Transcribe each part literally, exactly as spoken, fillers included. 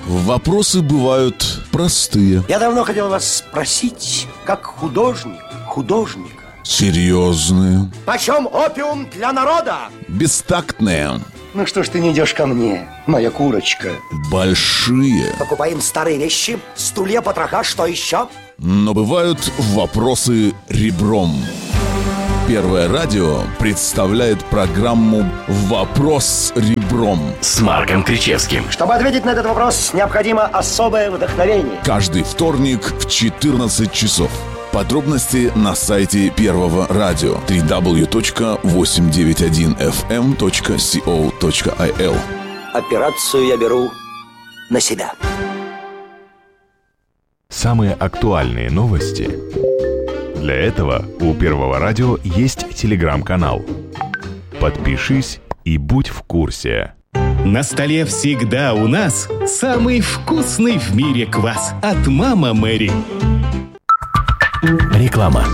Вопросы бывают простые. Я давно хотел вас спросить, как художник, художника. Серьезные. Почем опиум для народа? Бестактные. Ну что ж ты не идешь ко мне, моя курочка? Большие. Покупаем старые вещи, стулья, потроха, что еще? Но бывают вопросы ребром. Первое радио представляет программу «Вопрос ребром» с Марком Кричевским. Чтобы ответить на этот вопрос, необходимо особое вдохновение. Каждый вторник в четырнадцать часов. Подробности на сайте Первого радио дабл ю дабл ю дабл ю точка восемьсот девяносто один эф эм точка ко точка ай эл. Операцию я беру на себя. Самые актуальные новости. Для этого у Первого радио есть телеграм-канал. Подпишись и будь в курсе. На столе всегда у нас самый вкусный в мире квас от «Мама Мэри». Реклама.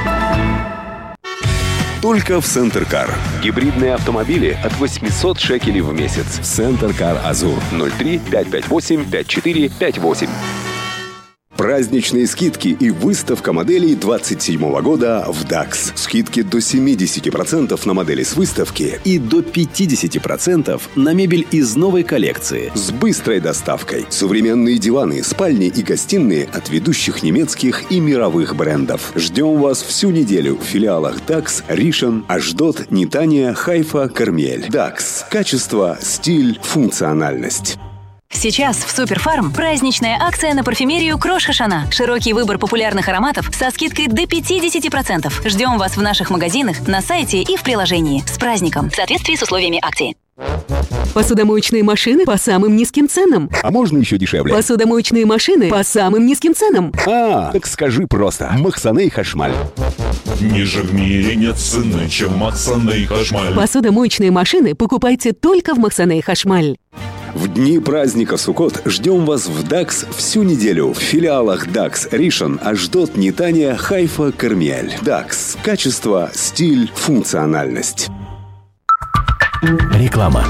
Только в Центр-Кар. Гибридные автомобили от восемьсот шекелей в месяц. Центр-Кар Азур ноль три пять пять восемь пять четыре пять восемь. Праздничные скидки и выставка моделей двадцать седьмого года в дакс. Скидки до семьдесят процентов на модели с выставки и до пятьдесят процентов на мебель из новой коллекции с быстрой доставкой. Современные диваны, спальни и гостиные от ведущих немецких и мировых брендов. Ждем вас всю неделю в филиалах дакс, Ришон, Ашдод, Нетания, Хайфа, Кармель. дакс. Качество, стиль, функциональность. Сейчас в Суперфарм праздничная акция на парфюмерию Крош Хашана. Широкий выбор популярных ароматов со скидкой до пятьдесят процентов. Ждем вас в наших магазинах, на сайте и в приложении. С праздником! В соответствии с условиями акции. Посудомоечные машины по самым низким ценам. А можно еще дешевле? Посудомоечные машины по самым низким ценам. А, так скажи просто. Махсаней Хашмаль. Ниже в мире нет цены, чем Махсаней Хашмаль. Посудомоечные машины покупайте только в Махсаней Хашмаль. В дни праздника Суккот ждем вас в дакс всю неделю в филиалах дакс, Ришон, Ашдод, Нетания, Хайфа, Кармель. дакс. Качество, стиль, функциональность. Реклама.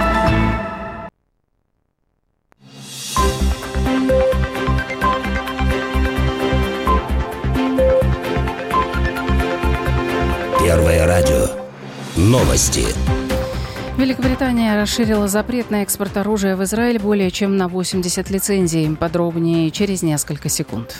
Первое радио. Новости. Великобритания расширила запрет на экспорт оружия в Израиль более чем на восемьдесят лицензий. Подробнее через несколько секунд.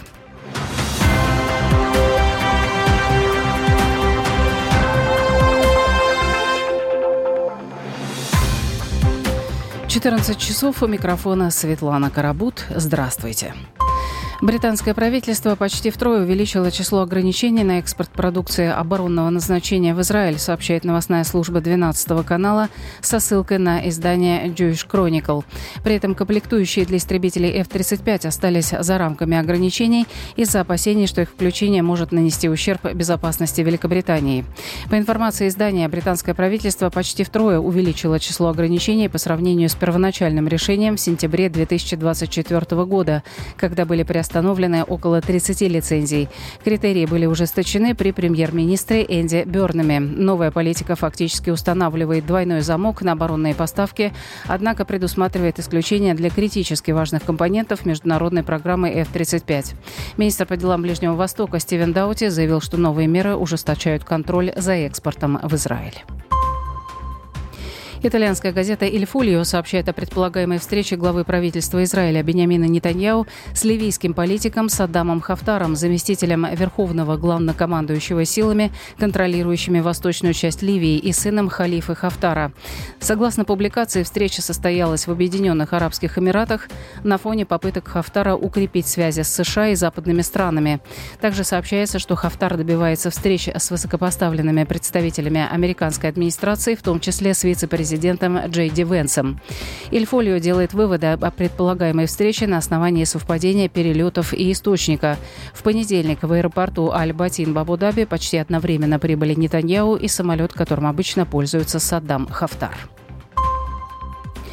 четырнадцать часов, у микрофона Светлана Карабут. Здравствуйте. Британское правительство почти втрое увеличило число ограничений на экспорт продукции оборонного назначения в Израиль, сообщает новостная служба двенадцатого канала со ссылкой на издание Jewish Chronicle. При этом комплектующие для истребителей эф тридцать пять остались за рамками ограничений из-за опасений, что их включение может нанести ущерб безопасности Великобритании. По информации издания, британское правительство почти втрое увеличило число ограничений по сравнению с первоначальным решением в сентябре две тысячи двадцать четвёртого года, когда были приостановлены Установлены около тридцати лицензий. Критерии были ужесточены при премьер-министре Энди Бёрнаме. Новая политика фактически устанавливает двойной замок на оборонные поставки, однако предусматривает исключения для критически важных компонентов международной программы эф тридцать пять. Министр по делам Ближнего Востока Стивен Даути заявил, что новые меры ужесточают контроль за экспортом в Израиль. Итальянская газета «Иль Фолио» сообщает о предполагаемой встрече главы правительства Израиля Биньямина Нетаньяху с ливийским политиком Саддамом Хафтаром, заместителем верховного главнокомандующего силами, контролирующими восточную часть Ливии, и сыном халифа Хафтара. Согласно публикации, встреча состоялась в Объединенных Арабских Эмиратах на фоне попыток Хафтара укрепить связи с США и западными странами. Также сообщается, что Хафтар добивается встречи с высокопоставленными представителями американской администрации, в том числе с вице-президентом президентом Джей Ди Венсом. Иль Фолио делает выводы о предполагаемой встрече на основании совпадения перелетов и источника. В понедельник в аэропорту Аль-Батин в Абу-Даби почти одновременно прибыли Нетаньяху и самолет, которым обычно пользуется Саддам Хафтар.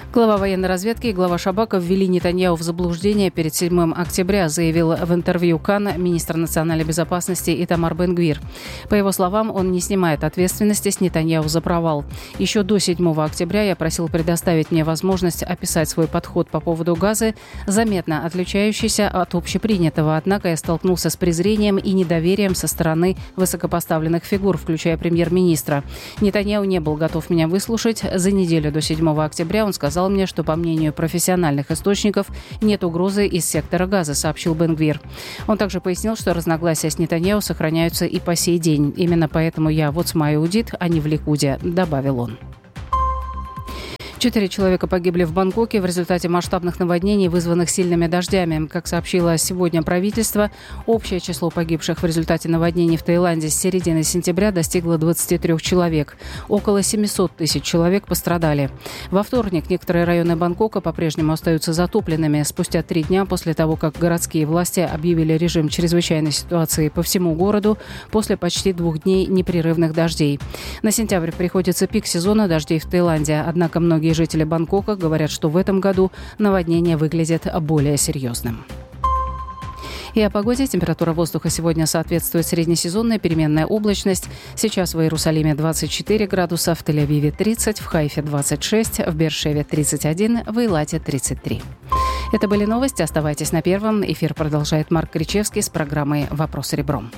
Глава военной разведки и глава Шабака ввели Нетаньяху в заблуждение перед седьмого октября, заявил в интервью Кан министр национальной безопасности Итамар Бен-Гвир. По его словам, он не снимает ответственности с Нетаньяху за провал. Еще до седьмого октября я просил предоставить мне возможность описать свой подход по поводу Газы, заметно отличающийся от общепринятого, однако я столкнулся с презрением и недоверием со стороны высокопоставленных фигур, включая премьер-министра. Нетаньяху не был готов меня выслушать. За неделю до седьмого октября он сказал мне, что, по мнению профессиональных источников, нет угрозы из сектора Газа, сообщил Бен-Гвир. Он также пояснил, что разногласия с Нетаньяху сохраняются и по сей день. Именно поэтому я вот с Майудит, а не в Ликуде, добавил он. Четыре человека погибли в Бангкоке в результате масштабных наводнений, вызванных сильными дождями. Как сообщило сегодня правительство, общее число погибших в результате наводнений в Таиланде с середины сентября достигло двадцати трёх человек. Около семисот тысяч человек пострадали. Во вторник некоторые районы Бангкока по-прежнему остаются затопленными. Спустя три дня после того, как городские власти объявили режим чрезвычайной ситуации по всему городу после почти двух дней непрерывных дождей. На сентябрь приходится пик сезона дождей в Таиланде, однако многие жители Бангкока говорят, что в этом году наводнение выглядит более серьезным. И о погоде. Температура воздуха сегодня соответствует среднесезонной, переменная облачность. Сейчас в Иерусалиме двадцать четыре градуса, в Тель-Авиве тридцать, в Хайфе двадцать шесть, в Беэр-Шеве тридцать один, в Эйлате тридцать три. Это были новости. Оставайтесь на Первом. Эфир продолжает Марк Кричевский с программой «Вопрос ребром».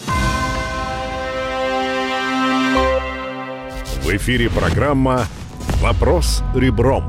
В эфире программа «Вопрос ребром».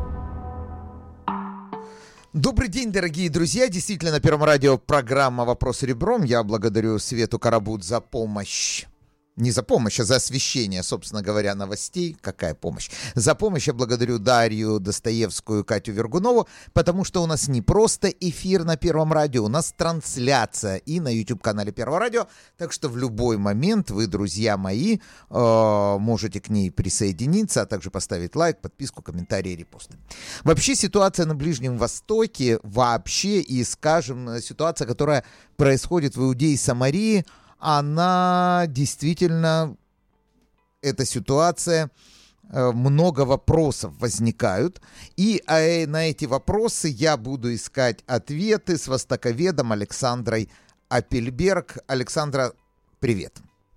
Добрый день, дорогие друзья. Действительно, на Первом радио программа «Вопрос ребром». Я благодарю Свету Карабут за помощь. Не за помощь, а за освещение, собственно говоря, новостей. Какая помощь? За помощь я благодарю Дарью Достоевскую, Катю Вергунову, потому что у нас не просто эфир на Первом радио, у нас трансляция и на YouTube-канале Первого радио. Так что в любой момент вы, друзья мои, э, можете к ней присоединиться, а также поставить лайк, подписку, комментарий, репосты. Вообще ситуация на Ближнем Востоке, вообще, и, скажем, ситуация, которая происходит в Иудее и Самарии, она действительно, эта ситуация, много вопросов возникают. И на эти вопросы я буду искать ответы с востоковедом Александрой Апельберг. Александра, привет.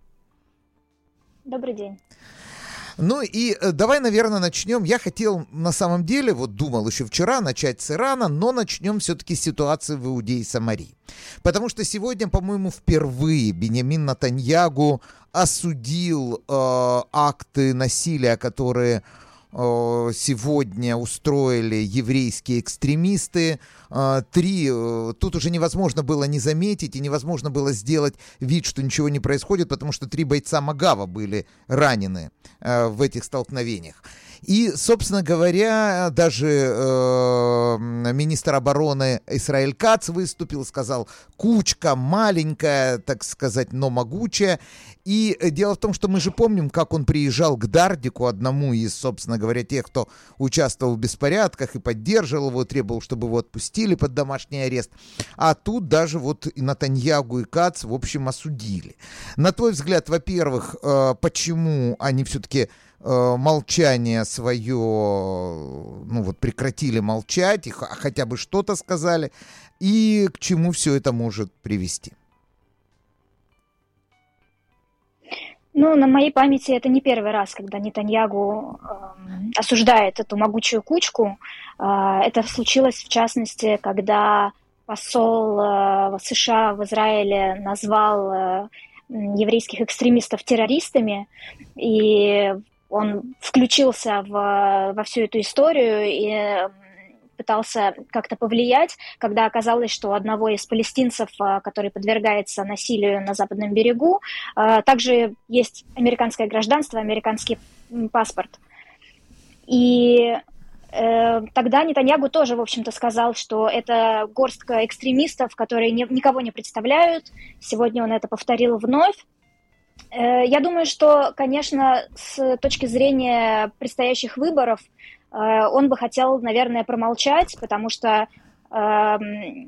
Добрый день. Ну и давай, наверное, начнем. Я хотел, на самом деле, вот думал еще вчера начать с Ирана, но начнем все-таки с ситуации в Иудее и Самарии. Потому что сегодня, по-моему, впервые Биньямин Нетаньяху осудил э, акты насилия, которые э, сегодня устроили еврейские экстремисты. Э, три, э, тут уже невозможно было не заметить и невозможно было сделать вид, что ничего не происходит, потому что три бойца Магава были ранены э, в этих столкновениях. И, собственно говоря, даже э, министр обороны Исраэль Кац выступил, сказал, кучка маленькая, так сказать, но могучая. И дело в том, что мы же помним, как он приезжал к Дардику, одному из, собственно говоря, тех, кто участвовал в беспорядках и поддерживал его, требовал, чтобы его отпустили под домашний арест. А тут даже вот и Нетаньяху, и Кац, в общем, осудили. На твой взгляд, во-первых, э, почему они все-таки молчание свое, ну вот прекратили молчать, и хотя бы что-то сказали, и к чему все это может привести? Ну, на моей памяти это не первый раз, когда Нетаньяху э, осуждает эту могучую кучку. Э, это случилось, в частности, когда посол э, США в Израиле назвал э, еврейских экстремистов террористами, и он включился в, во всю эту историю и пытался как-то повлиять, когда оказалось, что у одного из палестинцев, который подвергается насилию на Западном берегу, также есть американское гражданство, американский паспорт. И тогда Нетаньяху тоже, в общем-то, сказал, что это горстка экстремистов, которые не, никого не представляют. Сегодня он это повторил вновь. Я думаю, что, конечно, с точки зрения предстоящих выборов, он бы хотел, наверное, промолчать, потому что э,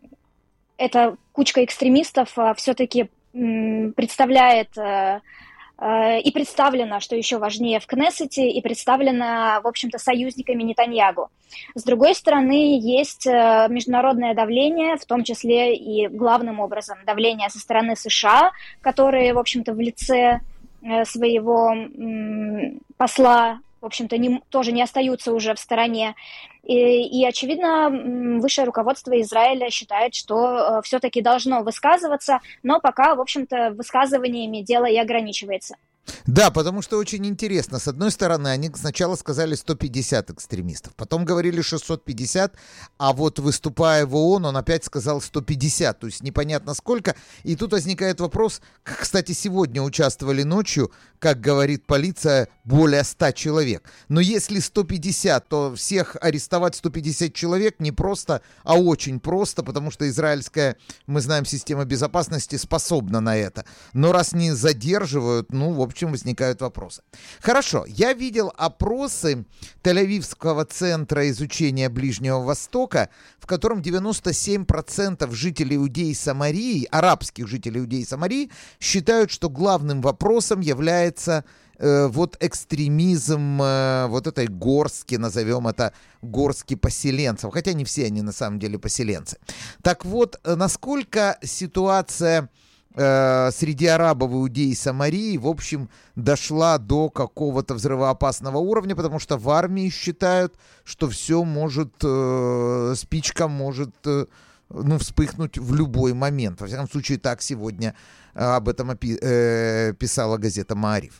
эта кучка экстремистов все-таки представляет э, и представлена, что еще важнее, в Кнессете, и представлена, в общем-то, союзниками Нетаньягу. С другой стороны, есть международное давление, в том числе и главным образом давление со стороны США, которые, в общем-то, в лице своего посла, в общем-то, не, тоже не остаются уже в стороне. И, и, очевидно, высшее руководство Израиля считает, что все-таки должно высказываться, но пока, в общем-то, высказываниями дело и ограничивается. Да, потому что очень интересно. С одной стороны, они сначала сказали сто пятьдесят экстремистов, потом говорили шестьсот пятьдесят, а вот выступая в ООН, он опять сказал сто пятьдесят, то есть непонятно сколько. И тут возникает вопрос, кстати, сегодня участвовали ночью, как говорит полиция, более ста человек. Но если сто пятьдесят, то всех арестовать сто пятьдесят человек не просто, а очень просто, потому что израильская, мы знаем, система безопасности способна на это. Но раз не задерживают, ну, в общем, возникают вопросы. Хорошо, я видел опросы Тель-Авивского центра изучения Ближнего Востока, в котором девяносто семь процентов жителей Иудеи и Самарии, арабских жителей Иудеи и Самарии, считают, что главным вопросом является э, вот экстремизм э, вот этой горстки, назовем это горстки поселенцев, хотя не все они на самом деле поселенцы. Так вот, насколько ситуация среди арабов, Иудеи и Самарии, в общем, дошла до какого-то взрывоопасного уровня, потому что в армии считают, что все может, э, спичка может э, ну, вспыхнуть в любой момент. Во всяком случае, так сегодня э, об этом опи- э, писала газета «Маариф».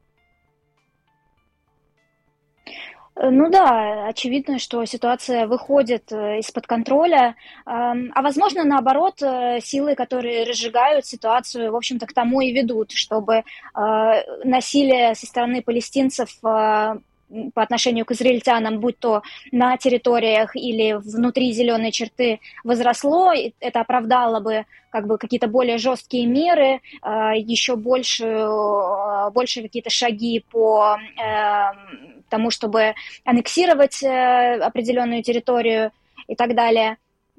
Ну да, очевидно, что ситуация выходит из-под контроля, а возможно, наоборот, силы, которые разжигают ситуацию, в общем-то, к тому и ведут, чтобы насилие со стороны палестинцев по отношению к израильтянам, будь то на территориях или внутри зеленой черты, возросло, это оправдало бы как бы какие-то более жесткие меры, еще больше, больше какие-то шаги по тому, чтобы аннексировать определенную территорию и так далее.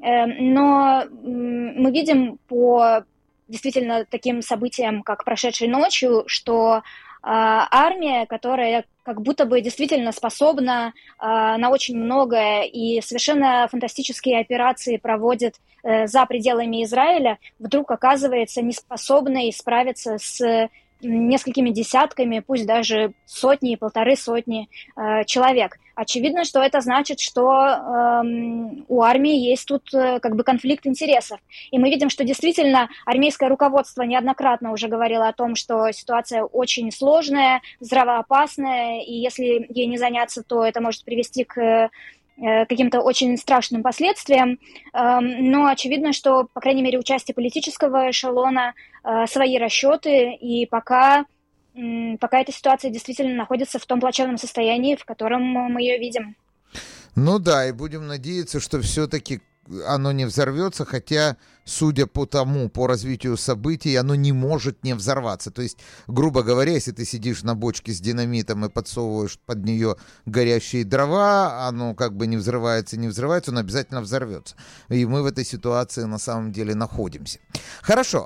Но мы видим по действительно таким событиям, как прошедшей ночью, что армия, которая как будто бы действительно способна э, на очень многое и совершенно фантастические операции проводит э, за пределами Израиля, вдруг оказывается неспособной справиться с несколькими десятками, пусть даже сотни, полторы сотни э, человек. Очевидно, что это значит, что э, у армии есть тут э, как бы конфликт интересов. И мы видим, что действительно армейское руководство неоднократно уже говорило о том, что ситуация очень сложная, взрывоопасная, и если ей не заняться, то это может привести к э, каким-то очень страшным последствиям. Э, но очевидно, что, по крайней мере, у части политического эшелона э, свои расчеты, и пока... пока эта ситуация действительно находится в том плачевном состоянии, в котором мы ее видим. Ну да, и будем надеяться, что все-таки оно не взорвется, хотя, судя по тому, по развитию событий, оно не может не взорваться. То есть, грубо говоря, если ты сидишь на бочке с динамитом и подсовываешь под нее горящие дрова, оно как бы не взрывается, не взрывается, оно обязательно взорвется. И мы в этой ситуации на самом деле находимся. Хорошо,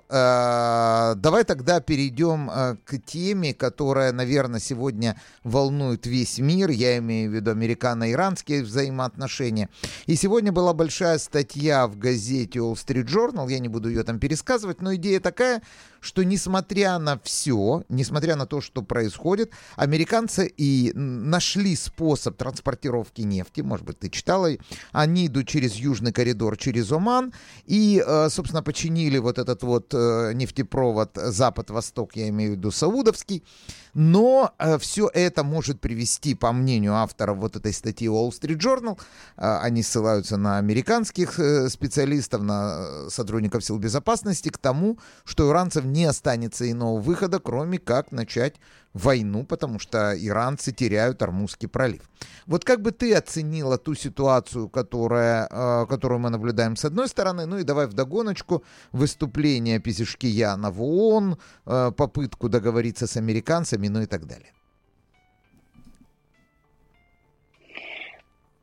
давай тогда перейдем к теме, которая, наверное, сегодня волнует весь мир. Я имею в виду американо-иранские взаимоотношения. И сегодня была большая статья в газете Wall Street Journal, я не буду ее там пересказывать, но идея такая, что несмотря на все, несмотря на то, что происходит, американцы и нашли способ транспортировки нефти, может быть, ты читала, они идут через Южный коридор, через Оман, и, собственно, починили вот этот вот нефтепровод Запад-Восток, я имею в виду Саудовский, но все это может привести, по мнению авторов вот этой статьи Wall Street Journal, они ссылаются на американских специалистов, на сотрудников сил безопасности, к тому, что у иранцев не останется иного выхода, кроме как начать войну, потому что иранцы теряют Ормузский пролив. Вот как бы ты оценила ту ситуацию, которая, которую мы наблюдаем с одной стороны, ну и давай вдогоночку выступление Пезешкияна в ООН, попытку договориться с американцами, ну и так далее.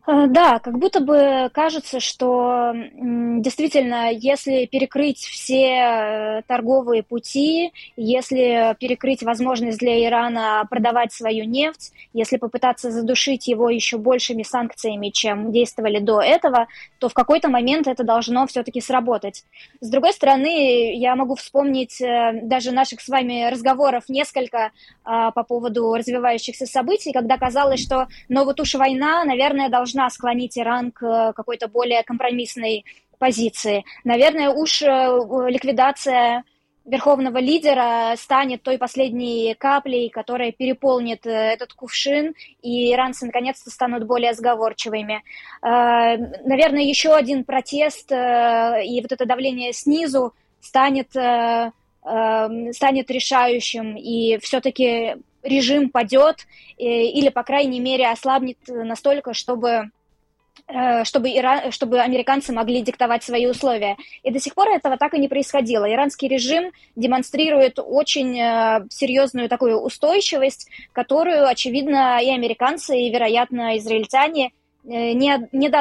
Да, как будто бы кажется, что действительно, если перекрыть все торговые пути, если перекрыть возможность для Ирана продавать свою нефть, если попытаться задушить его еще большими санкциями, чем действовали до этого, то в какой-то момент это должно все-таки сработать. С другой стороны, я могу вспомнить даже наших с вами разговоров несколько по поводу развивающихся событий, когда казалось, что ну вот уж война, наверное, должна должна склонить Иран к какой-то более компромиссной позиции. Наверное, уж ликвидация верховного лидера станет той последней каплей, которая переполнит этот кувшин, и иранцы наконец-то станут более сговорчивыми. Наверное, еще один протест и вот это давление снизу станет, станет решающим, и все-таки режим падет или, по крайней мере, ослабнет настолько, чтобы, чтобы, Иран, чтобы американцы могли диктовать свои условия. И до сих пор этого так и не происходило. Иранский режим демонстрирует очень серьезную такую устойчивость, которую, очевидно, и американцы, и, вероятно, израильтяне не, не